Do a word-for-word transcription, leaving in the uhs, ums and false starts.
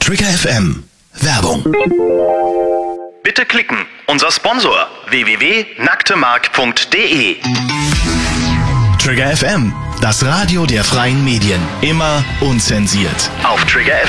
Trigger F M. Werbung. Bitte klicken. Unser Sponsor w w w punkt nacktemark punkt de. Trigger F M. Das Radio der freien Medien. Immer unzensiert. Auf Trigger